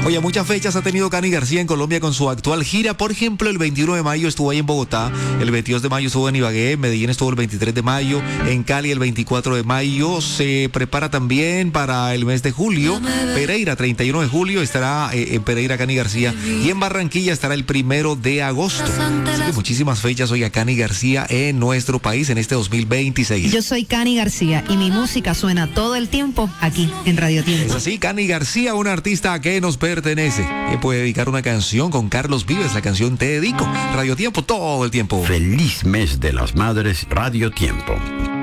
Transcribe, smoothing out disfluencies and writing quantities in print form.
Oye, muchas fechas ha tenido Cani García en Colombia con su actual gira. Por ejemplo, el 21 de mayo estuvo ahí en Bogotá, el 22 de mayo estuvo en Ibagué, en Medellín estuvo el 23 de mayo, en Cali el 24 de mayo. Se prepara también para el mes de julio. Pereira, 31 de julio, estará en Pereira Cani García. Y en Barranquilla estará el 1 de agosto. Así que muchísimas fechas hoy a Cani García en nuestro país en este 2026. Yo soy Cani García y mi música suena todo el tiempo aquí en Radio Tiempo. Es así, Cani García, una artista que nos pertenece, que puede dedicar una canción con Carlos Vives, la canción Te Dedico. Radio Tiempo todo el tiempo. Feliz mes de las madres, Radio Tiempo.